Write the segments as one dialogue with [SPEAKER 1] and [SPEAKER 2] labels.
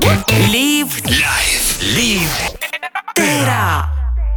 [SPEAKER 1] Live Terra.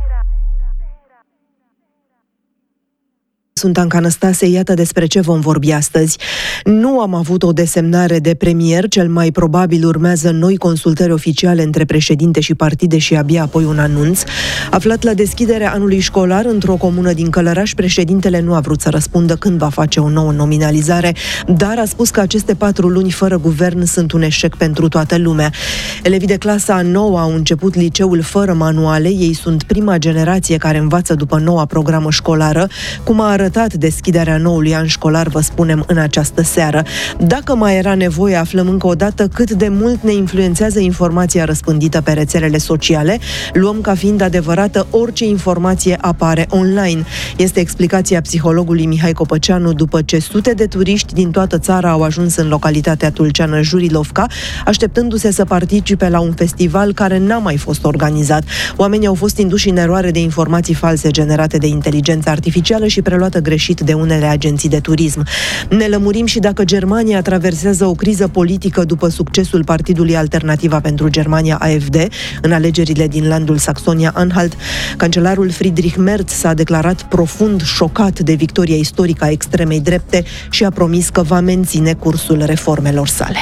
[SPEAKER 2] Sunt Anca Năstase, iată despre ce vom vorbi astăzi. Nu am avut o desemnare de premier, cel mai probabil urmează noi consultări oficiale între președinte și partide și abia apoi un anunț. Aflat la deschiderea anului școlar într-o comună din Călăraș, președintele nu a vrut să răspundă când va face o nouă nominalizare, dar a spus că aceste 4 luni fără guvern sunt un eșec pentru toată lumea. Elevii de clasa a 9 au început liceul fără manuale, ei sunt prima generație care învață după noua programă școlară. Cum a arătat deschiderea noului an școlar, vă spunem în această seară. Dacă mai era nevoie, aflăm încă o dată cât de mult ne influențează informația răspândită pe rețelele sociale. Luăm ca fiind adevărată orice informație apare online. Este explicația psihologului Mihai Copăceanu după ce sute de turiști din toată țara au ajuns în localitatea tulceană Jurilovca, așteptându-se să participe la un festival care n-a mai fost organizat. Oamenii au fost induși în eroare de informații false generate de inteligență artificială și preluată greșit de unele agenții de turism. Ne lămurim și dacă Germania traversează o criză politică după succesul partidului Alternativa pentru Germania AfD în alegerile din landul Saxonia-Anhalt. Cancelarul Friedrich Merz s-a declarat profund șocat de victoria istorică a extremei drepte și a promis că va menține cursul reformelor sale.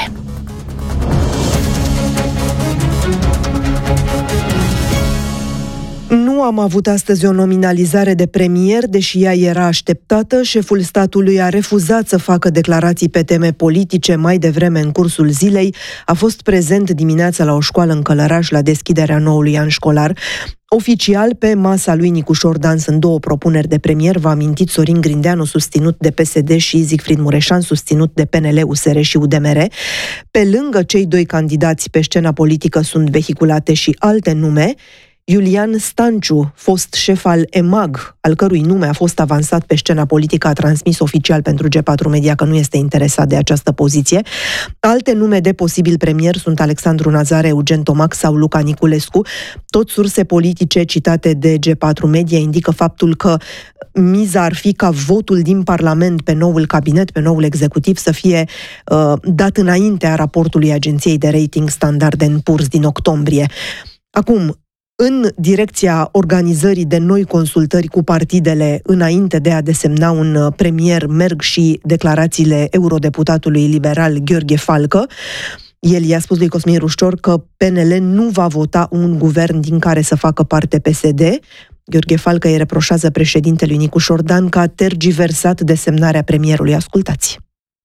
[SPEAKER 2] Nu am avut astăzi o nominalizare de premier, deși ea era așteptată. Șeful statului a refuzat să facă declarații pe teme politice mai devreme în cursul zilei. A fost prezent dimineața la o școală în Călăraș la deschiderea noului an școlar. Oficial, pe masa lui Nicușor Dan sunt 2 propuneri de premier, v-a amintit Sorin Grindeanu, susținut de PSD, și Siegfried Mureșan, susținut de PNL, USR și UDMR. Pe lângă cei 2 candidați pe scena politică sunt vehiculate și alte nume. Iulian Stanciu, fost șef al EMAG, al cărui nume a fost avansat pe scena politică, a transmis oficial pentru G4 Media că nu este interesat de această poziție. Alte nume de posibil premier sunt Alexandru Nazare, Eugen Tomac sau Luca Niculescu. Tot surse politice citate de G4 Media indică faptul că miza ar fi ca votul din Parlament pe noul cabinet, pe noul executiv, să fie dat înaintea raportului agenției de rating Standard & Poor's din octombrie. Acum, în direcția organizării de noi consultări cu partidele înainte de a desemna un premier merg și declarațiile eurodeputatului liberal Gheorghe Falcă. El i-a spus lui Cosmin Rușcior că PNL nu va vota un guvern din care să facă parte PSD. Gheorghe Falcă îi reproșează președintelui Nicușor Dan că a tergiversat desemnarea premierului. Ascultați.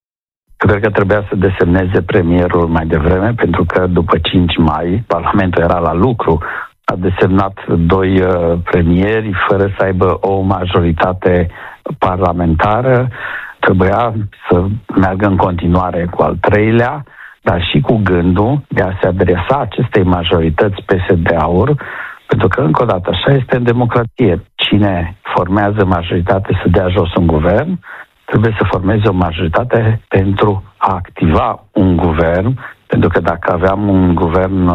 [SPEAKER 3] Cred că trebuia să desemneze premierul mai devreme, pentru că după 5 mai Parlamentul era la lucru. A desemnat 2 premieri fără să aibă o majoritate parlamentară. Trebuia să meargă în continuare cu al 3-lea, dar și cu gândul de a se adresa acestei majorități PSD-auri, pentru că, încă o dată, așa este în democrație. Cine formează majoritate să dea jos un guvern, trebuie să formeze o majoritate pentru a activa un guvern, pentru că dacă aveam un guvern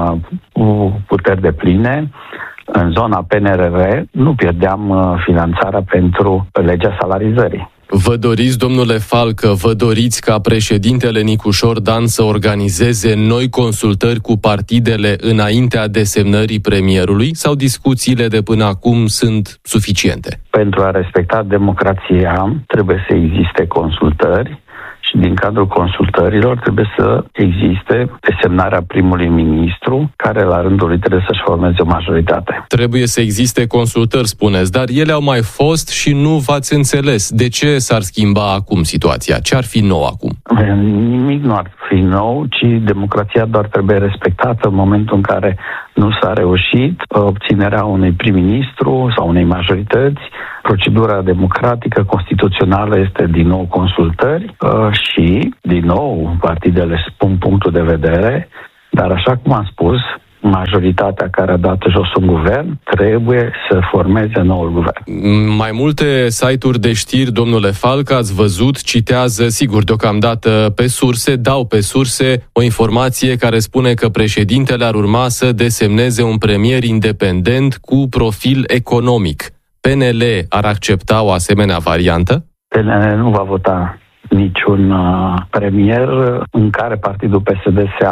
[SPEAKER 3] cu puteri depline, în zona PNRR nu pierdeam finanțarea pentru legea salarizării.
[SPEAKER 4] Vă doriți, domnule Falcă, vă doriți ca președintele Nicușor Dan să organizeze noi consultări cu partidele înaintea desemnării premierului sau discuțiile de până acum sunt suficiente?
[SPEAKER 3] Pentru a respecta democrația trebuie să existe consultări și din cadrul consultărilor trebuie să existe desemnarea primului ministru, care la rândul lui trebuie să-și formeze o majoritate.
[SPEAKER 4] Trebuie să existe consultări, spuneți, dar ele au mai fost și nu v-ați înțeles. De ce s-ar schimba acum situația? Ce ar fi nou acum?
[SPEAKER 3] Nimic nu ar fi nou, ci democrația doar trebuie respectată în momentul în care nu s-a reușit obținerea unui prim-ministru sau unei majorități. Procedura democratică constituțională este din nou consultări și, din nou, partidele spun punctul de vedere, dar așa cum am spus, majoritatea care a dat jos un guvern trebuie să formeze noul guvern.
[SPEAKER 4] Mai multe site-uri de știri, domnule Falcă, ați văzut, citează, sigur, deocamdată pe surse, dau pe surse o informație care spune că președintele ar urma să desemneze un premier independent cu profil economic. PNL ar accepta o asemenea variantă?
[SPEAKER 3] PNL nu va vota niciun premier în care partidul PSD se află.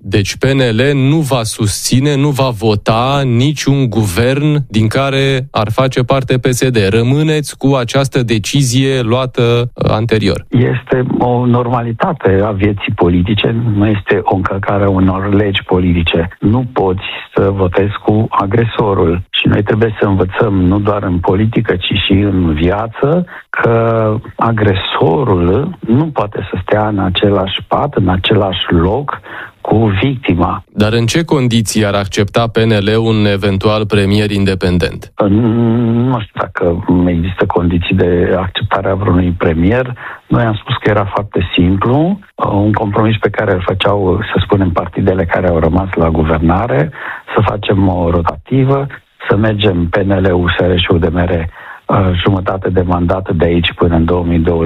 [SPEAKER 4] Deci PNL nu va susține, nu va vota niciun guvern din care ar face parte PSD. Rămâneți cu această decizie luată anterior.
[SPEAKER 3] Este o normalitate a vieții politice, nu este o încălcare a unor legi politice. Nu poți să votezi cu agresorul și noi trebuie să învățăm nu doar în politică, ci și în viață că agresorul nu poate să stea în același pat, în același loc cu victima.
[SPEAKER 4] Dar în ce condiții ar accepta PNL un eventual premier independent?
[SPEAKER 3] Nu știu dacă există condiții de acceptare a vreunui premier. Noi am spus că era foarte simplu, un compromis pe care îl făceau, să spunem, partidele care au rămas la guvernare, să facem o rotativă, să mergem PNL, USR și UDMR jumătate de mandat de aici până în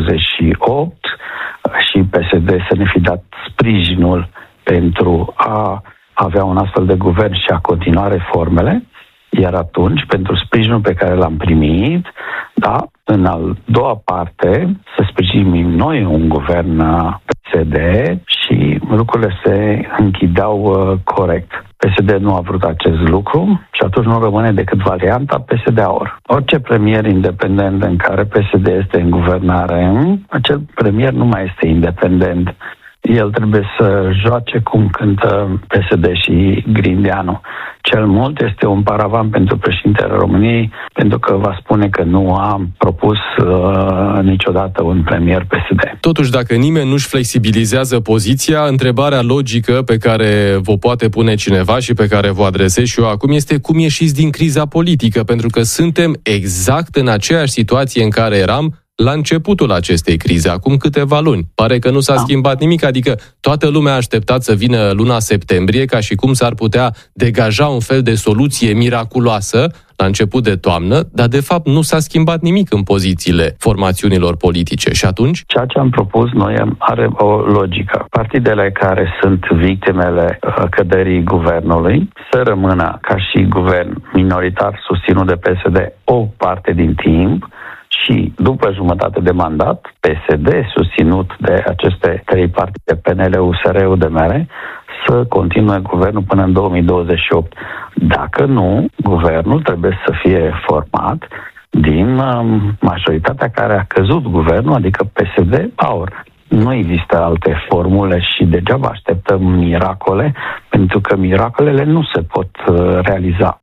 [SPEAKER 3] 2028 și PSD să ne fi dat sprijinul pentru a avea un astfel de guvern și a continua reformele, iar atunci, pentru sprijinul pe care l-am primit, da, în a doua parte, să sprijinim noi un guvern PSD și lucrurile se închideau corect. PSD nu a vrut acest lucru și atunci nu rămâne decât varianta PSD-AUR. Orice premier independent în care PSD este în guvernare, acel premier nu mai este independent. El trebuie să joace cum cântă PSD și Grindeanu. Cel mult este un paravan pentru președintele României, pentru că va spune că nu a propus niciodată un premier PSD.
[SPEAKER 4] Totuși, dacă nimeni nu-și flexibilizează poziția, întrebarea logică pe care vă poate pune cineva și pe care vă adresez și eu acum este cum ieșiți din criza politică, pentru că suntem exact în aceeași situație în care eram la începutul acestei crize, acum câteva luni. Pare că nu s-a schimbat nimic, adică toată lumea a așteptat să vină luna septembrie ca și cum s-ar putea degaja un fel de soluție miraculoasă la început de toamnă, dar de fapt nu s-a schimbat nimic în pozițiile formațiunilor politice. Și atunci?
[SPEAKER 3] Ceea ce am propus noi are o logică. Partidele care sunt victimele căderii guvernului să rămână ca și guvern minoritar susținut de PSD o parte din timp, și după jumătate de mandat, PSD, susținut de aceste trei partide, PNL, USR, UDMR, să continue guvernul până în 2028. Dacă nu, guvernul trebuie să fie format din majoritatea care a căzut guvernul, adică PSD-AUR. Nu există alte formule și degeaba așteptăm miracole, pentru că miracolele nu se pot realiza.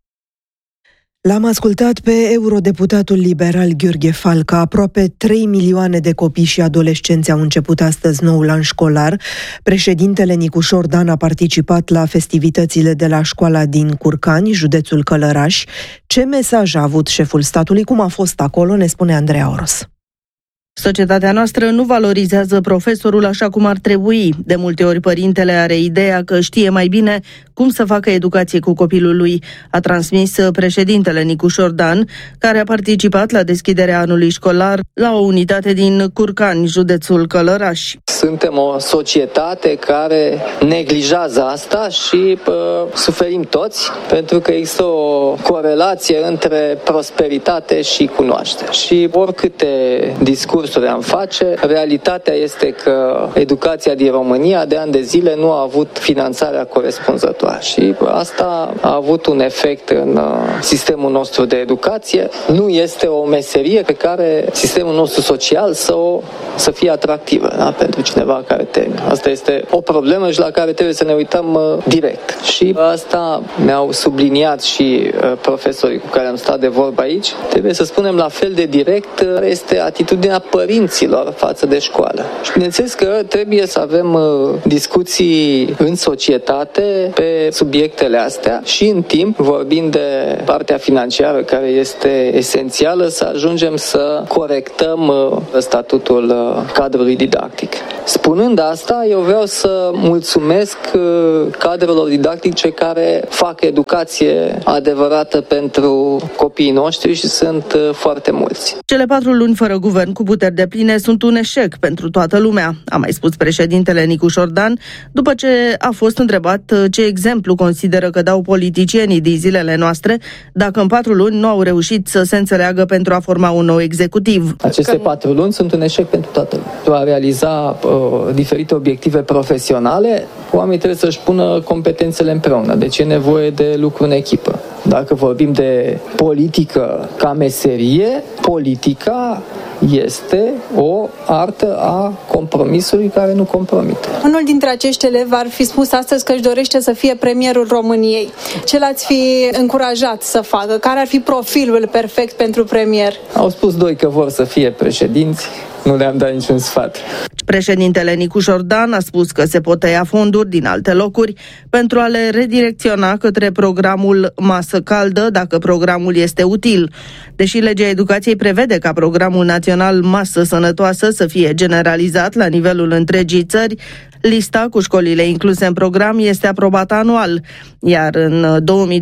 [SPEAKER 2] L-am ascultat pe eurodeputatul liberal Gheorghe Falca. Aproape 3 milioane de copii și adolescenți au început astăzi noul an școlar. Președintele Nicușor Dan a participat la festivitățile de la școala din Curcani, județul Călăraș. Ce mesaj a avut șeful statului? Cum a fost acolo? Ne spune Andreea Oros.
[SPEAKER 5] Societatea noastră nu valorizează profesorul așa cum ar trebui. De multe ori părintele are ideea că știe mai bine cum să facă educație cu copilul lui, a transmis președintele Nicușor Dan, care a participat la deschiderea anului școlar la o unitate din Curcani, județul Călăraș.
[SPEAKER 6] Suntem o societate care neglijează asta și suferim toți, pentru că există o corelație între prosperitate și cunoaștere. Și oricâte discursuri am face, realitatea este că educația din România de ani de zile nu a avut finanțarea corespunzătoare și asta a avut un efect în sistemul nostru de educație. Nu este o meserie pe care sistemul nostru social să fie atractivă, da? Pentru cineva care termină. Asta este o problemă și la care trebuie să ne uităm direct. Și asta mi-au subliniat și profesorii cu care am stat de vorbă aici. Trebuie să spunem la fel de direct este atitudinea părinților față de școală. Și bineînțeles că trebuie să avem discuții în societate pe subiectele astea și în timp, vorbind de partea financiară care este esențială, să ajungem să corectăm statutul cadrului didactic. Spunând asta, eu vreau să mulțumesc cadrelor didactice care fac educație adevărată pentru copiii noștri și sunt foarte mulți.
[SPEAKER 5] Cele 4 luni fără guvern cu puteri depline sunt un eșec pentru toată lumea, a mai spus președintele Nicușor Dan, după ce a fost întrebat ce exemple exemplu consideră că dau politicienii din zilele noastre dacă în 4 luni nu au reușit să se înțeleagă pentru a forma un nou executiv.
[SPEAKER 6] Aceste 4 luni sunt un eșec pentru toată lumea. Pentru a realiza diferite obiective profesionale, oamenii trebuie să-și pună competențele împreună. Deci e nevoie de lucru în echipă. Dacă vorbim de politică ca meserie, politica este o artă a compromisului care nu compromite.
[SPEAKER 7] Unul dintre acești elevi ar fi spus astăzi că își dorește să fie premierul României. Ce l-ați fi încurajat să facă? Care ar fi profilul perfect pentru premier?
[SPEAKER 6] Au spus 2 că vor să fie președinți, nu le-am dat niciun sfat.
[SPEAKER 5] Președintele Nicu Jordan a spus că se pot tăia fonduri din alte locuri pentru a le redirecționa către programul Masă Caldă, dacă programul este util. Deși legea educației prevede ca programul național Masă Sănătoasă să fie generalizat la nivelul întregii țări, lista cu școlile incluse în program este aprobată anual, iar în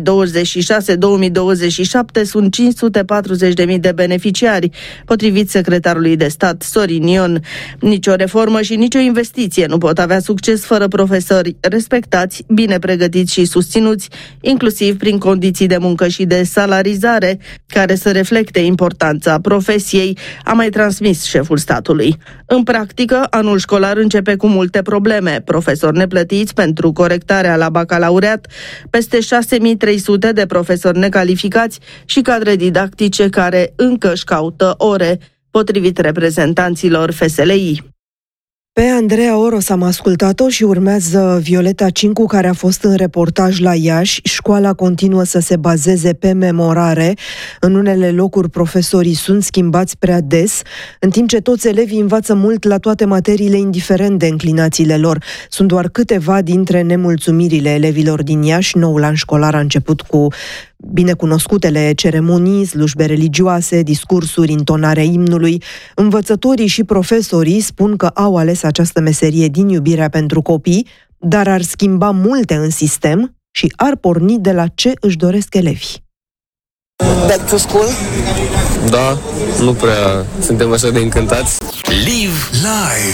[SPEAKER 5] 2026-2027 sunt 540.000 de beneficiari, potrivit secretarului de stat Sorin Ion. Nicio reformă și nicio investiție nu pot avea succes fără profesori respectați, bine pregătiți și susținuți, inclusiv prin condiții de muncă și de salarizare, care să reflecte importanța profesiei, a mai transmis șeful statului. În practică, anul școlar începe cu multe probleme. Profesori neplătiți pentru corectarea la bacalaureat, peste 6.300 de profesori necalificați și cadre didactice care încă își caută ore, potrivit reprezentanților FSLI.
[SPEAKER 2] Pe Andreea Oros am ascultat-o și urmează Violeta Cincu, care a fost în reportaj la Iași. Școala continuă să se bazeze pe memorare. În unele locuri profesorii sunt schimbați prea des, în timp ce toți elevii învață mult la toate materiile, indiferent de înclinațiile lor. Sunt doar câteva dintre nemulțumirile elevilor din Iași. Noul an școlar a început cu binecunoscutele ceremonii, slujbe religioase, discursuri, intonarea imnului. Învățătorii și profesorii spun că au ales această meserie din iubirea pentru copii, dar ar schimba multe în sistem și ar porni de la ce își doresc elevii.
[SPEAKER 8] Back to school?
[SPEAKER 9] Da, nu prea suntem așa de încântați.
[SPEAKER 1] Live live.